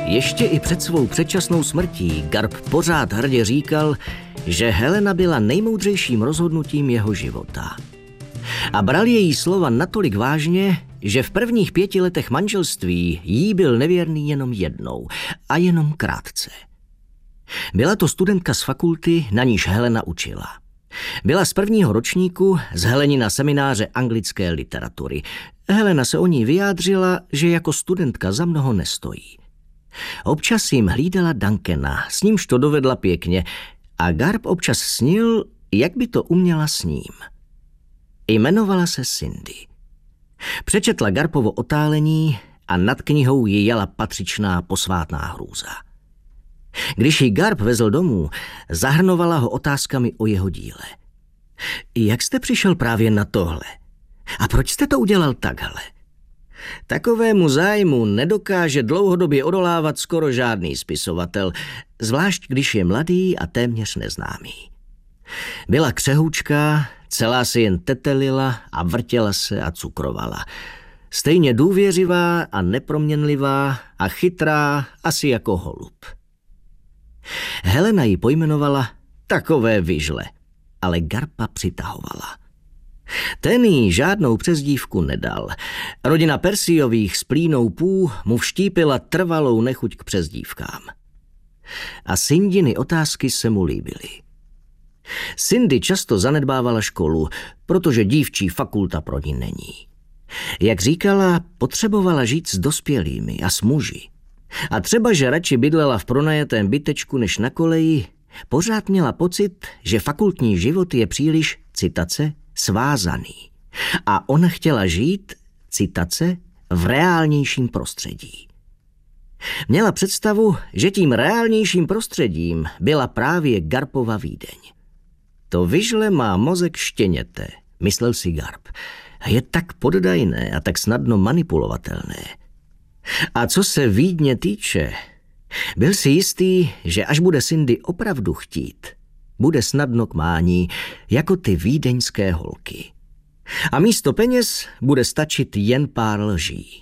Ještě i před svou předčasnou smrtí Garp pořád hrdě říkal, že Helena byla nejmoudřejším rozhodnutím jeho života. A bral její slova natolik vážně, že v prvních 5 letech manželství jí byl nevěrný jenom jednou a jenom krátce. Byla to studentka z fakulty, na níž Helena učila. Byla z prvního ročníku z Helenina semináře anglické literatury. Helena se o ní vyjádřila, že jako studentka za mnoho nestojí. Občas jim hlídala Duncana, s nímž to dovedla pěkně, a Garp občas snil, jak by to uměla s ním. Jmenovala se Cindy. Přečetla Garpovo otálení a nad knihou jí jala patřičná posvátná hrůza. Když ji Garp vezl domů, zahrnovala ho otázkami o jeho díle. Jak jste přišel právě na tohle? A proč jste to udělal takhle? Takovému zájmu nedokáže dlouhodobě odolávat skoro žádný spisovatel, zvlášť když je mladý a téměř neznámý. Byla křehoučká, celá si jen tetelila a vrtěla se a cukrovala. Stejně důvěřivá a neproměnlivá a chytrá asi jako holub. Helena ji pojmenovala takové vyžle, ale Garpa přitahovala. Ten jí žádnou přezdívku nedal. Rodina Percyových s Plínou Pooh mu vštípila trvalou nechuť k přezdívkám. A Cindyny otázky se mu líbily. Cindy často zanedbávala školu, protože dívčí fakulta pro ní není. Jak říkala, potřebovala žít s dospělými a s muži. A třeba, že radši bydlela v pronajatém bytečku než na koleji, pořád měla pocit, že fakultní život je příliš, citace, svázaný. A ona chtěla žít, citace, v reálnějším prostředí. Měla představu, že tím reálnějším prostředím byla právě Garpova Vídeň. To vyžle má mozek štěněte, myslel si Garp. Je tak poddajné a tak snadno manipulovatelné. A co se Vídně týče, byl si jistý, že až bude Cindy opravdu chtít, bude snadno k mání, jako ty vídeňské holky. A místo peněz bude stačit jen pár lží.